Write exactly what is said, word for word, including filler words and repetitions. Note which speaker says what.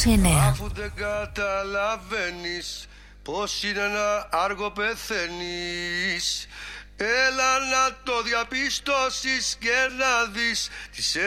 Speaker 1: είκοσι εννέα.
Speaker 2: Αφού δεν καταλαβαίνεις πως είναι ένα άργο πεθαίνεις, έλα να το διαπιστώσεις και να δεις τις